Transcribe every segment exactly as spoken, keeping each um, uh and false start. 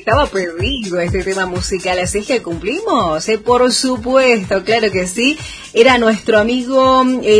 estaba pedido este tema musical, así es que cumplimos, ¿eh? Por supuesto, claro que sí. Era nuestro amigo,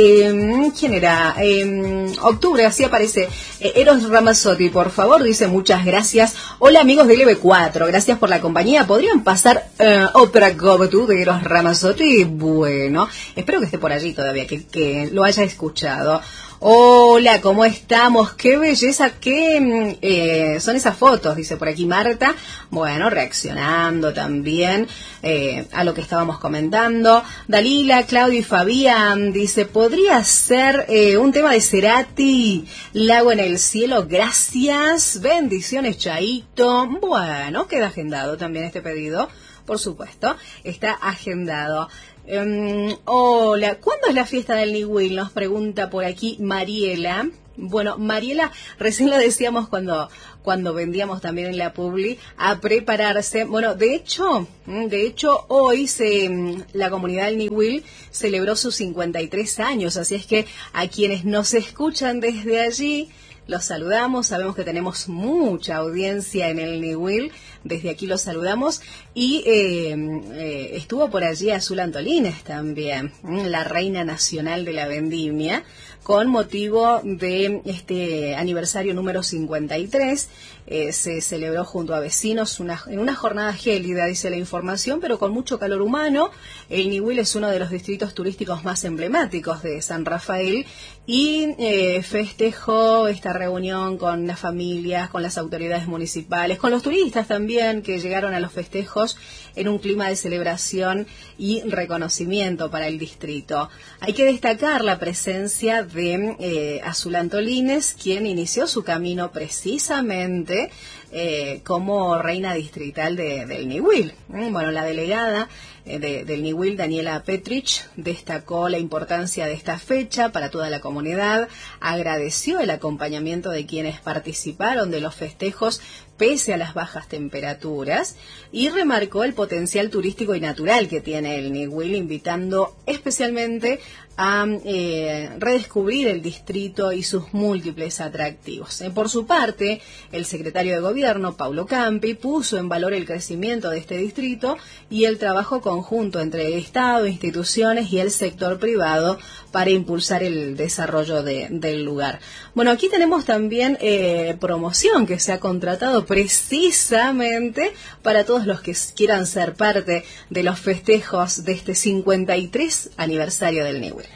eh, ¿quién era? Eh, Octubre, así aparece. Eh, Eros Ramazzotti, por favor, dice muchas gracias. Hola amigos del E B cuatro, gracias por la compañía. ¿Podrían pasar uh, Opera Go To de Eros Ramazzotti? Bueno, espero que esté por allí todavía, que, que lo haya escuchado. Hola, ¿cómo estamos? Qué belleza, qué eh, son esas fotos, dice por aquí Marta. Bueno, reaccionando también eh, a lo que estábamos comentando. Dalila, Claudia y Fabián, dice, ¿podría ser eh, un tema de Cerati? Lago en el cielo, gracias. Bendiciones, Chaito. Bueno, queda agendado también este pedido, por supuesto, está agendado. Um, hola, ¿cuándo es la fiesta del Niwil? Nos pregunta por aquí Mariela. Bueno, Mariela, recién lo decíamos cuando cuando vendíamos también en la Publi, a prepararse. Bueno, de hecho, de hecho hoy se la comunidad del Niwil celebró sus cincuenta y tres años, así es que a quienes nos escuchan desde allí, los saludamos, sabemos que tenemos mucha audiencia en el Niwil, desde aquí los saludamos, y eh, eh, estuvo por allí Azul Antolines también, la reina nacional de la vendimia, con motivo de este aniversario número cincuenta y tres, eh, se celebró junto a vecinos una, en una jornada gélida, dice la información, pero con mucho calor humano. El Niwil es uno de los distritos turísticos más emblemáticos de San Rafael y eh, festejó esta reunión con las familias, con las autoridades municipales, con los turistas también que llegaron a los festejos en un clima de celebración y reconocimiento para el distrito. Hay que destacar la presencia de eh, Azul Antolines, quien inició su camino precisamente eh, como reina distrital de, del Niwil. Bueno, la delegada De, del Niwil, Daniela Petrich, destacó la importancia de esta fecha para toda la comunidad, agradeció el acompañamiento de quienes participaron de los festejos pese a las bajas temperaturas y remarcó el potencial turístico y natural que tiene el Niwil, invitando especialmente a eh, redescubrir el distrito y sus múltiples atractivos. Eh, por su parte, el secretario de Gobierno, Paulo Campi, puso en valor el crecimiento de este distrito y el trabajo conjunto entre el Estado, instituciones y el sector privado para impulsar el desarrollo de, del lugar. Bueno, aquí tenemos también eh, promoción que se ha contratado precisamente para todos los que quieran ser parte de los festejos de este cincuenta y tres aniversario del Niwil.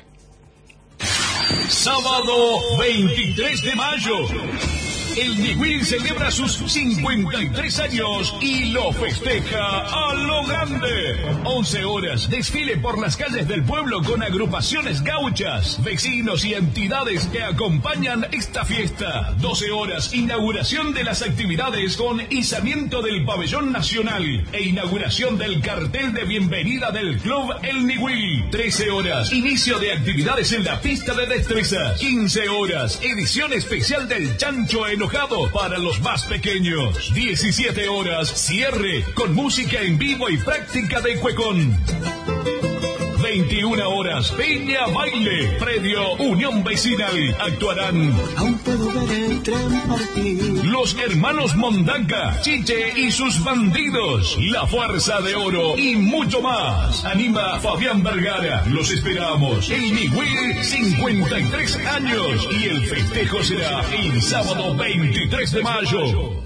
Sábado veintitrés de mayo. El Niwil celebra sus cincuenta y tres años y lo festeja a lo grande. once horas, desfile por las calles del pueblo con agrupaciones gauchas, vecinos y entidades que acompañan esta fiesta. doce horas, inauguración de las actividades con izamiento del pabellón nacional e inauguración del cartel de bienvenida del Club El Niwil. trece horas, inicio de actividades en la pista de destreza. quince horas, edición especial del Chancho en Enojado para los más pequeños. diecisiete horas, cierre con música en vivo y práctica de cuecón. veintiuna horas, Peña Baile, predio Unión Vecinal. Actuarán Aún puedo ver el tren partir. los hermanos Mondaca, Chiche y sus bandidos, La Fuerza de Oro y mucho más. Anima Fabián Vergara. Los esperamos. El Niwil, cincuenta y tres años. Y el festejo será el sábado veintitrés de mayo.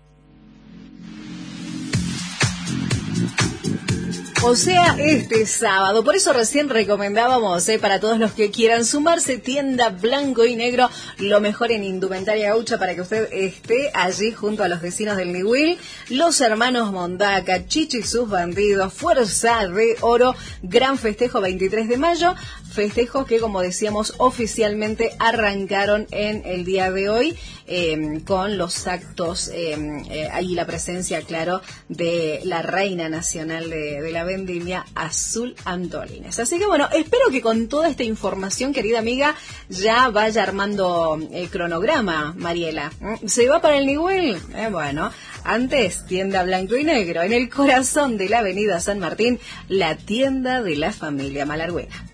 O sea, este sábado. Por eso recién recomendábamos, eh, para todos los que quieran sumarse, tienda blanco y negro, lo mejor en indumentaria gaucha para que usted esté allí junto a los vecinos del Niwil, los hermanos Mondaca, Chichi y sus bandidos, Fuerza de Oro, gran festejo veintitrés de mayo, festejos que, como decíamos, oficialmente arrancaron en el día de hoy, eh, con los actos, eh, eh, ahí la presencia, claro, de la reina nacional de, de la vendimia, Azul Antolines. Así que bueno, espero que con toda esta información, querida amiga, ya vaya armando el cronograma, Mariela. ¿Se va para el Niwil? Eh, bueno, antes, tienda blanco y negro, en el corazón de la avenida San Martín, la tienda de la familia Malargüena.